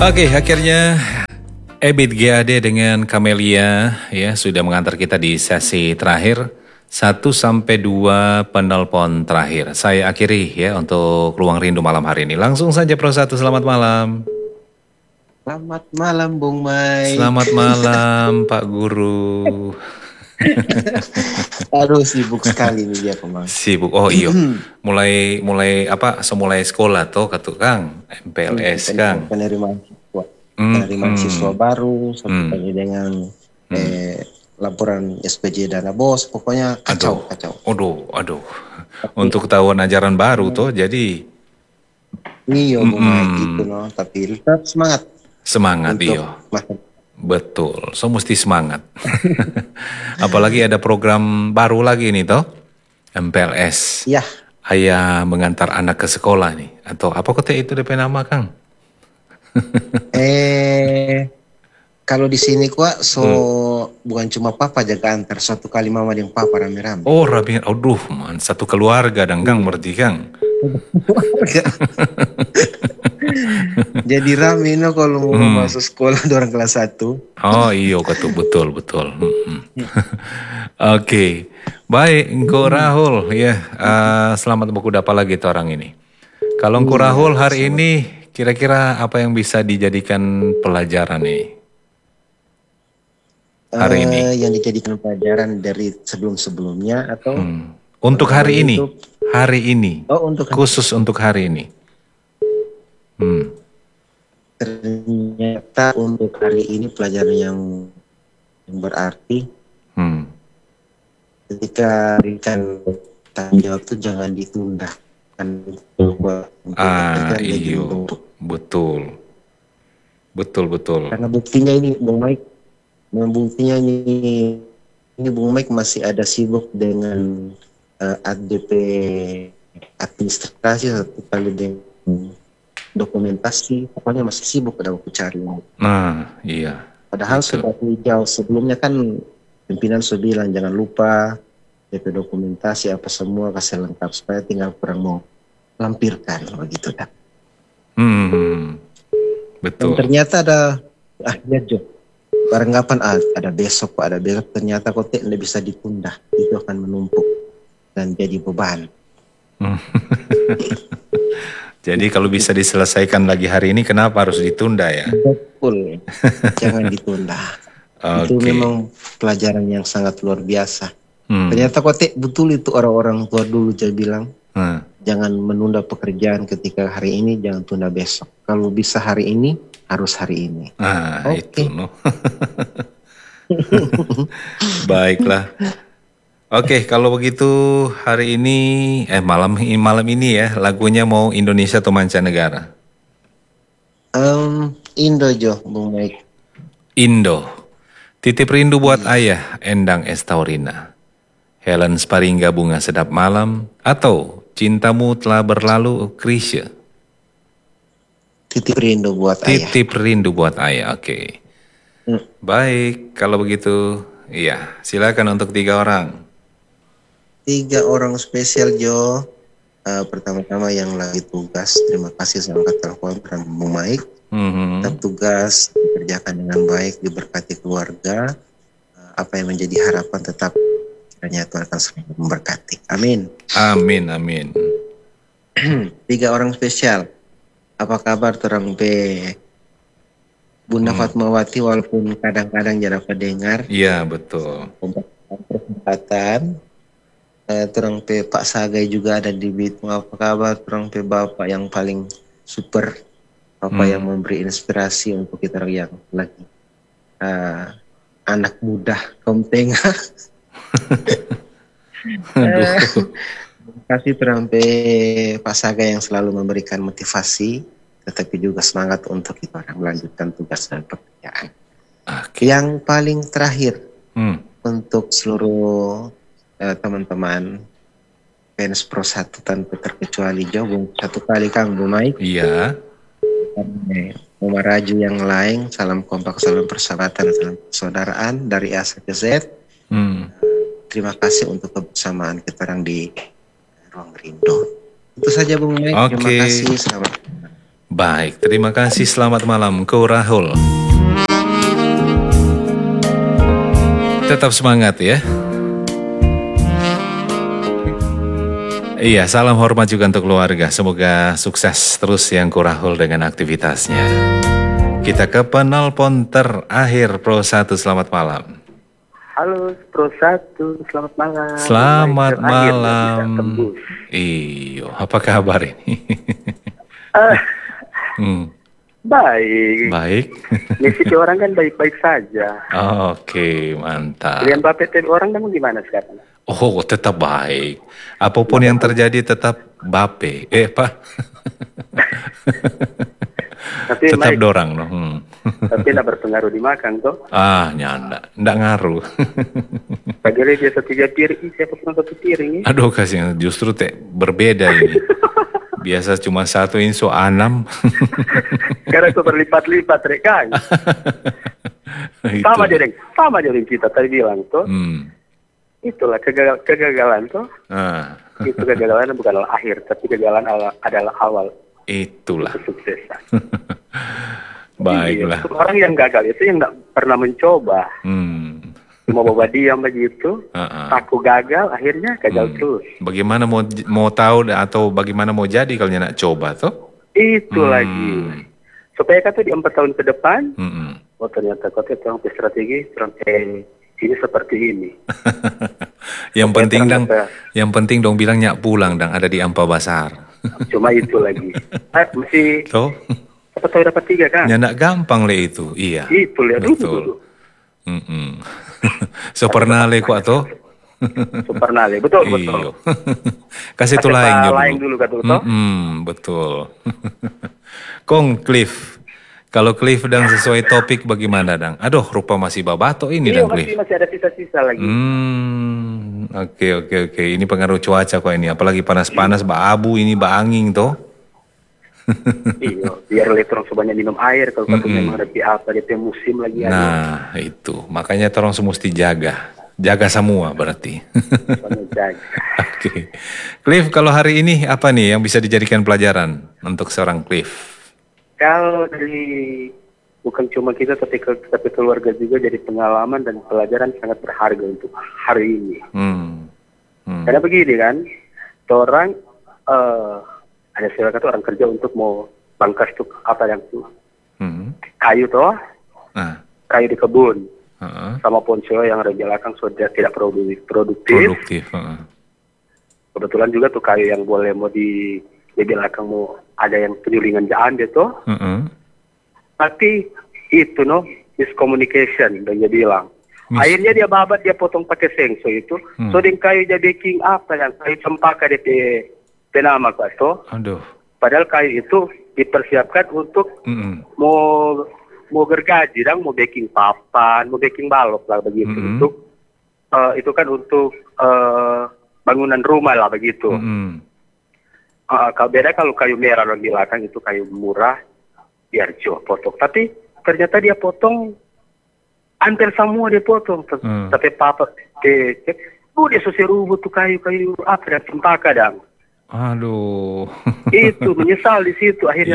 Oke, akhirnya Ebit GAD dengan Camelia ya sudah mengantar kita di sesi terakhir 1 sampai 2 penelpon terakhir. Saya akhiri ya untuk Ruang Rindu malam hari ini. Langsung saja Pro 1, selamat malam. Selamat malam Bung Mai. Selamat malam Pak Guru. Aduh sibuk sekali nih dia Bung. Sibuk, oh iya. mulai apa? Semulai sekolah toh katu Kang, MPLS Kang. Penerimaan siswa baru sampai dengan laporan SPJ dana bos, pokoknya kacau. Aduh. Untuk tahun ajaran baru toh, jadi iya Bung Mai gitu loh, tapi tetap semangat. Semangat iya. Betul, so mesti semangat. Apalagi ada program baru lagi nih toh, MPLS. Ya. Ayah mengantar anak ke sekolah nih, atau apa kota itu DP nama Kang? Kalau di sini bukan cuma papa jaga antar, suatu kali mama dan papa rame-rame. Oh rame, aduh man, satu keluarga dan Kang berarti Kang. Jadi rame no kalau mau masuk sekolah orang kelas 1. Oh iya betul. Oke. Baik, engkau Rahul ya. Selamat buku dapat lagi tuh orang ini. Kalau engkau Rahul hari ini kira-kira apa yang bisa dijadikan pelajaran nih? Hari ini. Yang dijadikan pelajaran dari sebelum-sebelumnya atau untuk hari ini. Hari ini. Oh, khusus untuk hari ini. Ternyata untuk hari ini pelajaran yang berarti. Ketika berikan tanggung jawab itu jangan ditunda. Iya, betul. Karena buktinya ini Bung Mike, ini Bung Mike masih ada sibuk dengan ADP administrasi satu kali dengan dokumentasi, pokoknya masih sibuk pada waktu cari. Nah, iya. Padahal sudah jauh sebelumnya kan pimpinan sudah bilang jangan lupa DP dokumentasi apa semua kasih lengkap supaya tinggal kurang mau lampirkan begitu kan. Betul. Dan ternyata ada baranggapan ada besok ternyata kok tidak bisa ditunda, itu akan menumpuk dan jadi beban. Jadi kalau bisa diselesaikan lagi hari ini kenapa harus ditunda ya? Betul. Jangan ditunda. Itu memang pelajaran yang sangat luar biasa. Ternyata betul itu orang-orang tua dulu saya bilang. Jangan menunda pekerjaan ketika hari ini, jangan tunda besok. Kalau bisa hari ini, harus hari ini. Itu no. Baiklah. Oke, kalau begitu hari ini malam ini ya lagunya mau Indonesia atau mancanegara? Indo Jo, Bung Mike. Indo. Titip rindu buat ayah, Endang Estaurina. Helen Sparingga Bunga Sedap Malam, atau Cintamu Telah Berlalu, Krisya. Titip rindu buat ayah. Titip rindu buat ayah, oke. Baik, kalau begitu, iya, silakan untuk 3 orang. 3 orang spesial Jo. Pertama-tama yang lagi tugas, terima kasih sudah angkat telepon Bung Mike. Tetap tugas dikerjakan dengan baik, diberkati keluarga. Apa yang menjadi harapan tetap kiranya Tuhan akan selalu memberkati. Amin. Amin. 3 orang spesial. Apa kabar terang Bunda Fatmawati walaupun kadang-kadang jarang dengar. Iya betul. Kesempatan. Terang Pak Sagai juga ada di Bitung. Apa kabar terang Bapak yang paling super. Bapak yang memberi inspirasi untuk kita yang lagi anak muda kaum tengah. Terima kasih terampe Pak Saga yang selalu memberikan motivasi, tetapi juga semangat untuk kita melanjutkan tugas dan pekerjaan. Yang paling terakhir untuk seluruh teman-teman fans Pro 1 tanpa terkecuali Jogong, satu kali Kang Bung Mike. Iya. Umar Raju yang lain, salam kompak, salam persahabatan, salam persaudaraan dari A sampai Z. Terima kasih untuk kebersamaan kita orang di Ruang Rindu. Itu saja Bung Mike. Terima kasih. Selamat. Baik, terima kasih. Selamat malam, Ko Rahul. Tetap semangat ya. Iya, salam hormat juga untuk keluarga. Semoga sukses terus yang Ko Rahul dengan aktivitasnya. Kita ke penelpon terakhir Pro 1, selamat malam. Halo Pro 1, selamat malam. Selamat malam. Iyo, apa kabar ini? Baik. Baik. Messi orang kan baik-baik saja. Oke, mantap. Kalian Bapak orang kamu gimana sekarang? Oh, tetap baik. Apapun yang terjadi tetap Bape. Pak. Tapi tetap baik. dorang no. Tapi tidak berpengaruh di makan toh? Nyanda, ndak ngaruh. Pagi biasa 3 piring, siapa pun 1 piring. Aduh kasihan, justru berbeda ini. Biasa cuma 1 inso 6. Karena itu berlipat-lipat rekan. Sama jadi kita tadi bilang tuh. Itulah kegagalan tuh. Itu kegagalan bukanlah akhir, tapi kegagalan adalah awal. Itulah kesuksesan. Baiklah. Orang yang gagal itu yang tidak pernah mencoba. Cuma bawa diam begitu. Aku gagal, akhirnya gagal terus. Bagaimana mau tahu atau bagaimana mau jadi kalau nak coba tuh? Itu lagi. Supaya kata di 4 tahun ke depan, oh ternyata kata orang strategi sampai ini seperti ini. yang penting dong bilang nyak pulang dan ada di Ampah Basar. Cuma itu lagi. Masih Tuh. Apa tahu dapat 3 kan? Nyak gampang le itu. Iya. Itu lihat dulu. Supernale kok atau? Supernale, betul. Kasih tulang dulu kata betul. Kong Cliff. Kalau Cliff dan sesuai topik bagaimana dang? Aduh, rupa masih babato ini dang Cliff. Masih ada sisa-sisa lagi. Oke. Ini pengaruh cuaca kok ini. Apalagi panas-panas, abu ini, angin toh. Iya, biar elektron sebanyak minum air. Kalau memang ada apa, dia musim lagi. Nah, itu. Makanya terong mesti jaga. Jaga semua berarti. Oke. Cliff, kalau hari ini apa nih yang bisa dijadikan pelajaran untuk seorang Cliff? Kalau dari bukan cuma kita tapi keluarga juga jadi pengalaman dan pelajaran sangat berharga untuk hari ini. Karena begini kan, orang ada silakan orang kerja untuk mau bangkas tuh apa yang tuh kayu toh, kayu di kebun, sama ponsel yang ada di belakang sudah tidak produktif. Kebetulan juga tuh kayu yang boleh mau di belakang mau ada yang penyulingan jalan dia tuh. Tapi itu miscommunication dan dia bilang. Akhirnya dia babat, dia potong pakai sengso itu. So dengan kayu dia baking apa yang kayu cempaka dia penama kok. Aduh. Padahal kayu itu dipersiapkan untuk mau gergaji dan mau baking papan, mau baking balok lah begitu. Untuk itu kan untuk bangunan rumah lah begitu. Kalau beda kalau kayu merah di belakang itu kayu murah, biar jauh potong. Tapi ternyata dia potong, hampir semua dia potong. Tapi papa cek, dia selesai rubuh tuh kayu-kayu apa dan cempaka dang. Aduh. Itu menyesal di situ akhirnya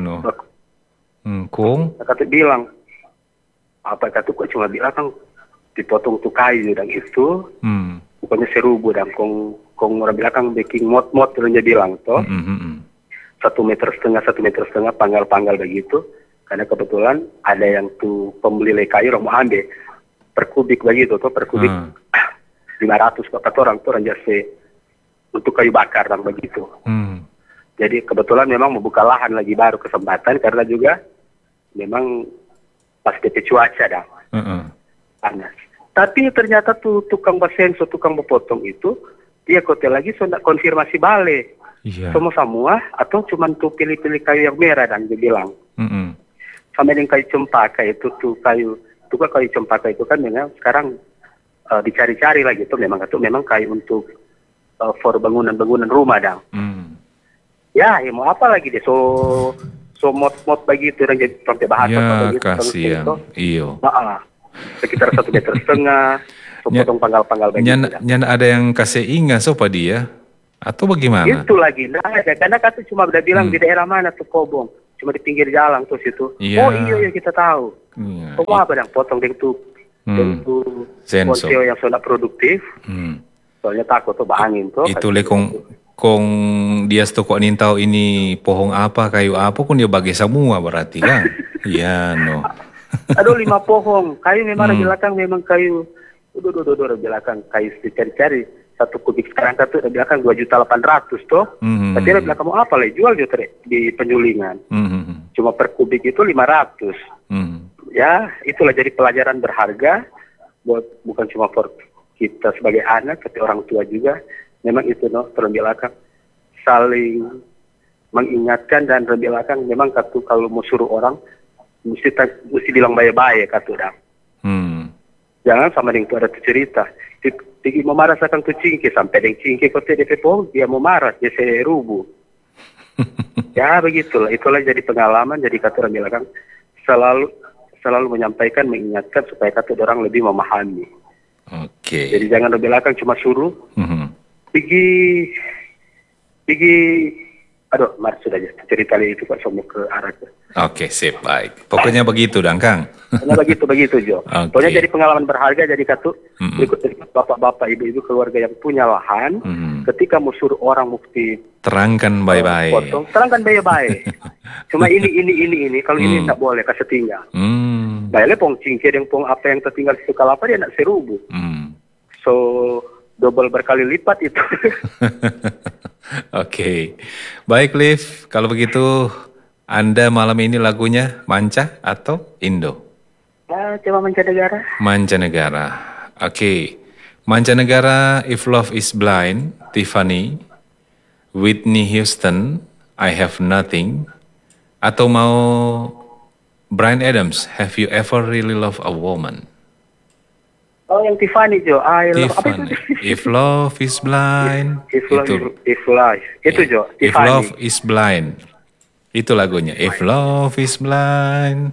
kata bilang, apa kata kok cuma bilang kan dipotong tuh kayu dan itu, bukannya serubu dan kong orang belakang baking mod terus dia bilang toh 1,5 meter, 1,5 meter panggal begitu, karena kebetulan ada yang tuh pembeli kayu orang mau ambil per kubik begitu toh, per kubik 500 kata orang jasa untuk kayu bakar dan begitu. Jadi kebetulan memang membuka lahan lagi baru kesempatan karena juga memang pas DP cuaca dah panas. Tapi ternyata tuh tukang basenso, tukang berpotong itu dia kotel lagi konfirmasi balik. Semua atau cuma tuh pilih-pilih kayu yang merah dan dia bilang. Sama dengan kayu cempaka itu tuh kayu cempaka itu kan memang sekarang dicari-cari lagi tuh memang kayu untuk for bangunan rumah dong. Ya mau apa lagi deh so mod begitu dan jadi sampai bahasa begitu. Kasihan. Iyo. Sekitar 1,5 meter, potong panggal-panggal begitu. Nyan ada yang kasih ingat sopa dia atau bagaimana? Itu lagi, nah ada karena kata cuma udah bilang di daerah mana tuh Kobong. cuma di pinggir jalan tuh situ. Yeah. Oh iya kita tahu. Yeah. Oh apa dong potong dengan tuh ponsel yang sudah produktif. Soalnya takut tuh angin tuh. Itu kong dia stokok nintau ini pohon apa, kayu apa pun dia bagi semua berarti kan? Iya no. Aduh 5 pohon, kayu memang di belakang memang kayu. Udah belakang kayu dicari-cari. 1 kubik sekarang tuh di belakang 2.800.000 tuh. Tapi di belakang mau apa lah jual juga di penyulingan. Cuma per kubik itu 500. Ya itulah jadi pelajaran berharga buat bukan cuma for kita sebagai anak, tapi orang tua juga. Memang itu terlebih belakang saling mengingatkan dan terlebih belakang memang kalau mau suruh orang mesti bilang baik-baik dah. Jangan sama dengan ada cerita. Tigi mau marah akan tu cingki sampai dengan cingki kau tidak pepong dia mau marah dia serubu. Ya begitulah, itulah jadi pengalaman jadi kata orang belakang selalu menyampaikan mengingatkan supaya kata orang lebih memahami. Oke. Jadi jangan di belakang cuma suruh. Pergi, aduh, Mar sudah aja cerita itu kok semua ke arah ke. Oke, sip, baik. Pokoknya begitu, Kang. Pokoknya begitu, Jo. Okay. Pokoknya jadi pengalaman berharga, jadi katu, berikut bapak-bapak, ibu-ibu keluarga yang punya lahan, ketika mau suruh orang mesti terangkan baik-baik. Terangkan baik-baik. Cuma ini, kalau ini tidak boleh, kasih tinggal. Baiklah, pong cingkir yang pong apa yang tertinggal di kalapa dia nak serubu. So, double berkali lipat itu. Oke. Baik, Liv. Kalau begitu, Anda malam ini lagunya Manca atau Indo? Coba Mancanegara. Mancanegara. Oke. Mancanegara, If Love Is Blind, Tiffany. Whitney Houston, I Have Nothing. Atau mau Bryan Adams, Have You Ever Really Loved a Woman? Oh, yang Tiffany, Jo. Tiffany. If Love Is Blind. If Love. Itu, Jo. If Love Is Blind. Itu lagunya. If Love Is Blind.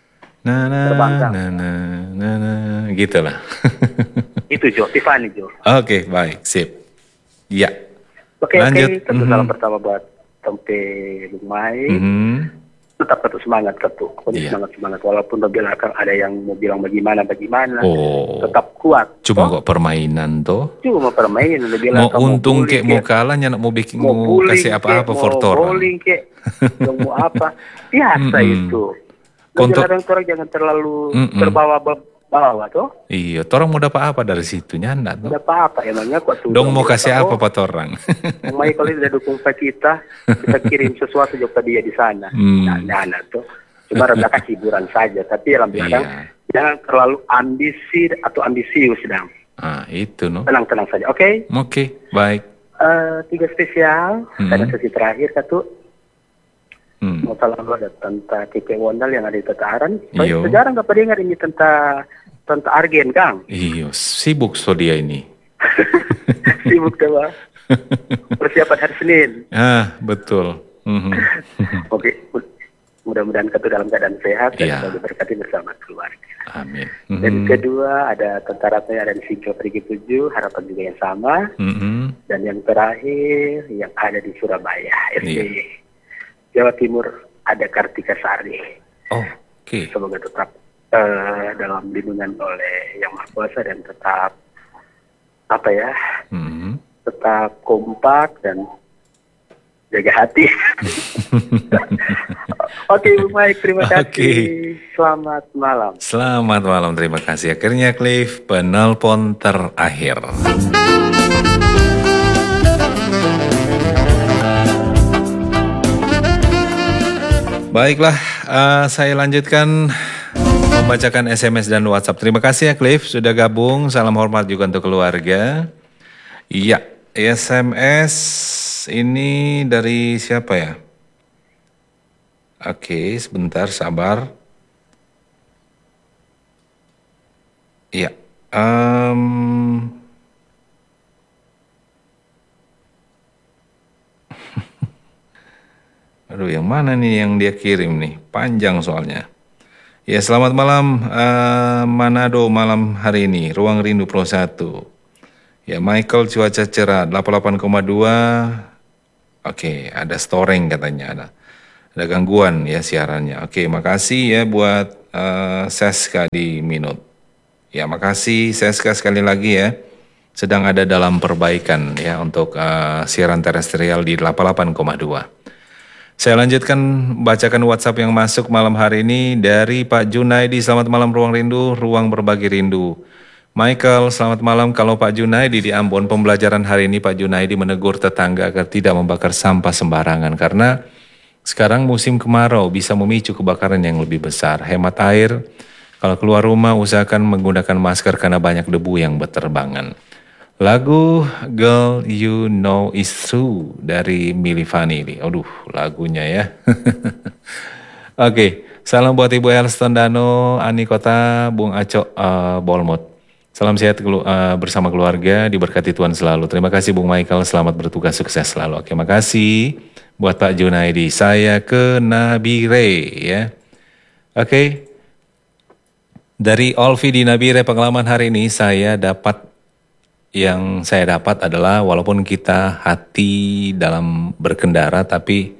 Gitu lah. Itu, Jo. Tiffany, Jo. Oke, baik. Sip. Ya. Oke. Lanjut. Tentu salam pertama buat Tempe Lumai. Tetap semangat pokoknya semangat walaupun di belakang ada yang mau bilang bagaimana tetap kuat. Cuma kok permainan toh. Cuma permainan di belakang mau untung kek mau kalah nyak mau bikin mau kasih apa-apa for orang. Mau bowling kek mau apa biasa itu. Orang jangan terlalu terbawa toh. Iya, orang mau dapat apa dari situ nyanda toh. Dapat apa emangnya kok tuh. Dong mau kasih apa buat orang. Mai kalau tidak dukung kita kirim sesuatu juga dia di sana. Nah, tuh. Cuma rendah hiburan saja, tapi dalam belakang jangan terlalu ambisi atau ambisius sedang. Itu no. Tenang saja, oke? Oke, baik. 3 spesial, ada sesi terakhir mau salam ada tentang Kike Wondal yang ada di Tataran. Sejarah nggak pernah ingat ini tentang Argen, Kang. Iya, sibuk so dia ini. Sibuk coba. Persiapan hari Senin. Betul. Oke, mudah-mudahan kita dalam keadaan sehat dan selalu berkati bersama keluarga. Amin. Dan kedua ada tentara saya ada di Singkil Perigi 7, harapan juga yang sama. Dan yang terakhir yang ada di Surabaya, SBY. Jawa Timur ada Kartika Sari. Oke. Semoga tetap dalam lindungan oleh Yang Maha Kuasa dan tetap tetap kompak dan jaga hati. Oke, baik, terima kasih. Selamat malam. Selamat malam, terima kasih. Akhirnya Cliff, penelpon terakhir. Baiklah, saya lanjutkan membacakan SMS dan WhatsApp. Terima kasih ya Cliff, sudah gabung. Salam hormat juga untuk keluarga. Iya, SMS ini dari siapa ya? Oke, sebentar, sabar. Iya. Aduh, yang mana nih yang dia kirim nih? Panjang soalnya. Ya, selamat malam Manado malam hari ini. Ruang Rindu Pro 1. Ya, Michael cuaca cerah 88,2. Oke, ada storeng katanya ada. Ada gangguan ya siarannya. Oke, makasih ya buat Seska di Minut. Ya, makasih Seska sekali lagi ya. Sedang ada dalam perbaikan ya untuk siaran terestrial di 88,2. Saya lanjutkan bacakan WhatsApp yang masuk malam hari ini dari Pak Junaidi. Selamat malam Ruang Rindu, ruang berbagi rindu. Michael, selamat malam. Kalau Pak Junaidi di Ambon, pembelajaran hari ini Pak Junaidi menegur tetangga agar tidak membakar sampah sembarangan. Karena sekarang musim kemarau bisa memicu kebakaran yang lebih besar. Hemat air, kalau keluar rumah usahakan menggunakan masker karena banyak debu yang berterbangan. Lagu Girl You Know It's True dari Milli Vanilli. Aduh, lagunya ya. Oke, salam buat Ibu Elston Dano, Ani Kota, Bung Aco, Bolmot. Salam sehat bersama keluarga, diberkati Tuhan selalu. Terima kasih Bung Michael, selamat bertugas, sukses selalu. Oke, makasih buat Pak Junaidi. Saya ke Nabire ya. Oke, dari Olvi di Nabire, pengalaman hari ini yang saya dapat adalah walaupun kita hati dalam berkendara, tapi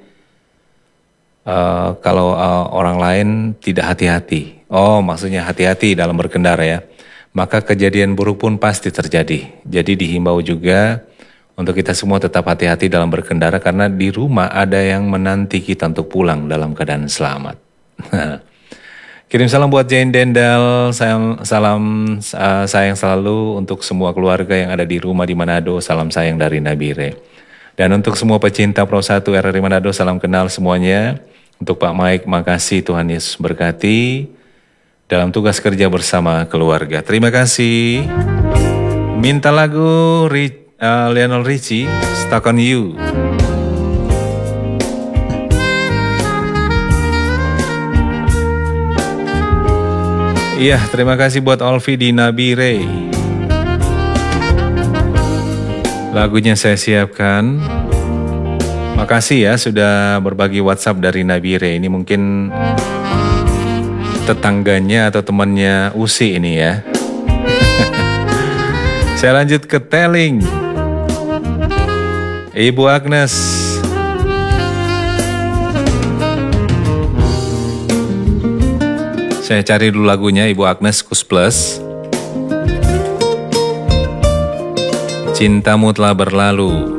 kalau orang lain tidak hati-hati. Oh, maksudnya hati-hati dalam berkendara ya. Maka kejadian buruk pun pasti terjadi. Jadi dihimbau juga untuk kita semua tetap hati-hati dalam berkendara karena di rumah ada yang menanti kita untuk pulang dalam keadaan selamat. Kirim salam buat Jane Dendal, salam sayang selalu untuk semua keluarga yang ada di rumah di Manado, salam sayang dari Nabire. Dan untuk semua pecinta Pro 1 RRI Manado, salam kenal semuanya. Untuk Pak Mike, makasih, Tuhan Yesus berkati dalam tugas kerja bersama keluarga. Terima kasih. Minta lagu Lionel Richie, Stuck on You. Iya, terima kasih buat Olvi di Nabire. Lagunya saya siapkan. Makasih ya sudah berbagi WhatsApp dari Nabire. Ini mungkin tetangganya atau temannya Usi ini ya. Saya lanjut ke Telling. Ibu Agnes. Saya cari dulu lagunya Ibu Agnes Kus Plus. Cintamu telah berlalu.